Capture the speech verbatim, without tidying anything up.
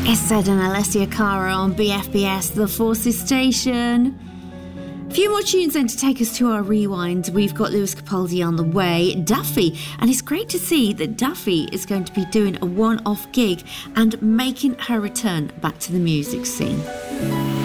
It's Zed and Alessia Cara on B F B S, the Forces Station. A few more tunes then to take us to our rewind. We've got Lewis Capaldi on the way, Duffy, and it's great to see that Duffy is going to be doing a one-off gig and making her return back to the music scene.